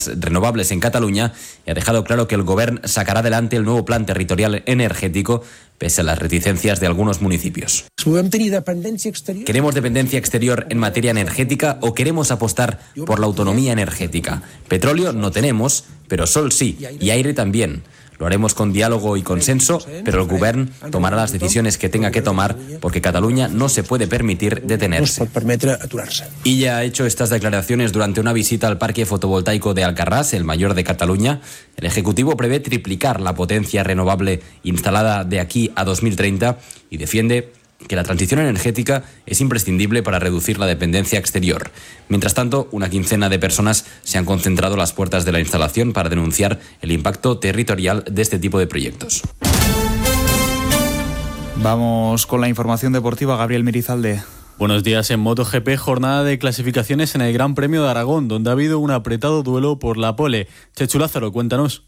renovables en Cataluña y ha dejado claro que el Govern sacará adelante el nuevo plan territorial energético pese a las reticencias de algunos municipios. ¿Queremos dependencia exterior en materia energética o queremos apostar por la autonomía energética? Petróleo no tenemos, pero sol sí, y aire también. Lo haremos con diálogo y consenso, pero el Govern tomará las decisiones que tenga que tomar porque Cataluña no se puede permitir detenerse. Illa ha hecho estas declaraciones durante una visita al parque fotovoltaico de Alcarràs, el mayor de Cataluña. El Ejecutivo prevé triplicar la potencia renovable instalada de aquí a 2030 y defiende que la transición energética es imprescindible para reducir la dependencia exterior. Mientras tanto, una quincena de personas se han concentrado a las puertas de la instalación para denunciar el impacto territorial de este tipo de proyectos. Vamos con la información deportiva, Gabriel Mirizalde. Buenos días. En MotoGP, jornada de clasificaciones en el Gran Premio de Aragón, donde ha habido un apretado duelo por la pole. Chechu Lázaro, cuéntanos.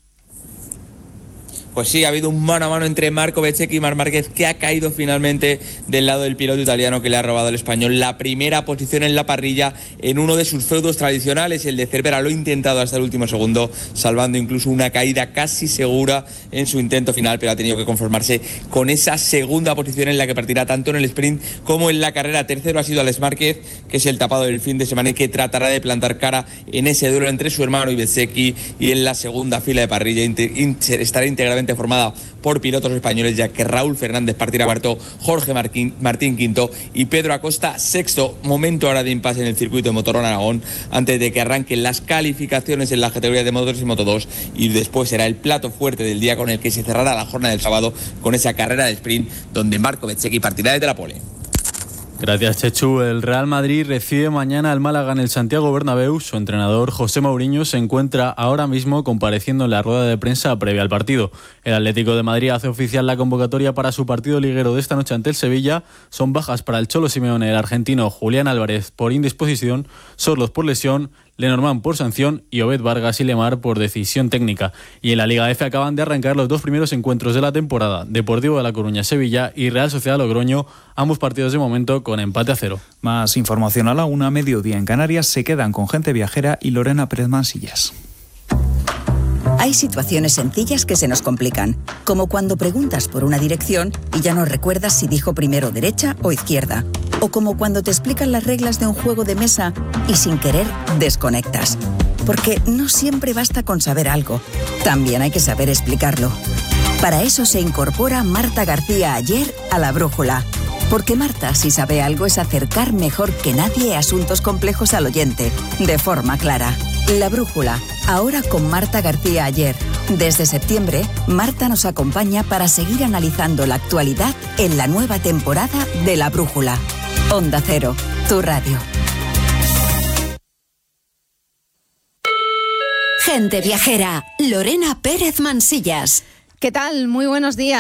Pues sí, ha habido un mano a mano entre Marco Bezzecchi y Marc Márquez, que ha caído finalmente del lado del piloto italiano que le ha robado al español la primera posición en la parrilla en uno de sus feudos tradicionales. El de Cervera lo ha intentado hasta el último segundo, salvando incluso una caída casi segura en su intento final, pero ha tenido que conformarse con esa segunda posición en la que partirá tanto en el sprint como en la carrera. Tercero ha sido Alex Márquez, que es el tapado del fin de semana y que tratará de plantar cara en ese duelo entre su hermano y Bezzecchi, y en la segunda fila de parrilla estará íntegramente formada por pilotos españoles, ya que Raúl Fernández partirá cuarto, Jorge Martín quinto y Pedro Acosta sexto. Momento ahora de impasse en el circuito de Motorrón Aragón antes de que arranquen las calificaciones en la categoría de Moto 3 y Moto 2, y después será el plato fuerte del día con el que se cerrará la jornada del sábado con esa carrera de sprint donde Marco Bezzecchi partirá desde la pole. Gracias, Chechu. El Real Madrid recibe mañana al Málaga en el Santiago Bernabéu. Su entrenador, José Mourinho, se encuentra ahora mismo compareciendo en la rueda de prensa previa al partido. El Atlético de Madrid hace oficial la convocatoria para su partido liguero de esta noche ante el Sevilla. Son bajas para el Cholo Simeone, el argentino Julián Álvarez por indisposición, Sorloz por lesión, Lenormand por sanción y Obed Vargas y Lemar por decisión técnica. Y en la Liga F acaban de arrancar los dos primeros encuentros de la temporada: Deportivo de La Coruña-Sevilla y Real Sociedad Logroño, ambos partidos de momento con empate a 0. Más información a la 1:00, mediodía en Canarias. Se quedan con Gente Viajera y Lorena Pérez Mansillas. Hay situaciones sencillas que se nos complican, como cuando preguntas por una dirección y ya no recuerdas si dijo primero derecha o izquierda, o como cuando te explican las reglas de un juego de mesa y sin querer desconectas. Porque no siempre basta con saber algo, también hay que saber explicarlo. Para eso se incorpora Marta García Ayer a La Brújula. Porque Marta, si sabe algo, es acercar mejor que nadie asuntos complejos al oyente, de forma clara. La Brújula, ahora con Marta García Ayer. Desde septiembre, Marta nos acompaña para seguir analizando la actualidad en la nueva temporada de La Brújula. Onda Cero, tu radio. Gente Viajera, Lorena Pérez Mansillas. ¿Qué tal? Muy buenos días.